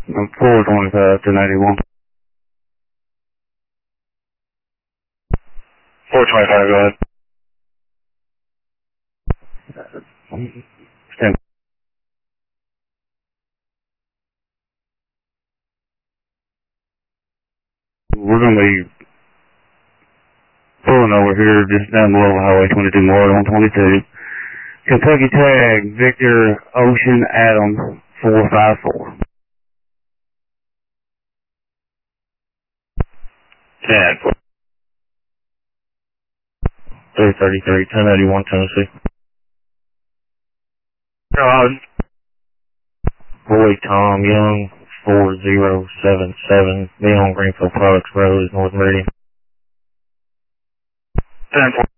425 to 91. 425, go ahead. Stand. We're going to be pulling over here just down below Highway 22 North on 22. Kentucky tag, Victor Ocean Adam 454. Tag. 333, 1081 Tennessee. Boy Tom Young 4077, Leon Greenfield Products Road, North Meridian. 10-4.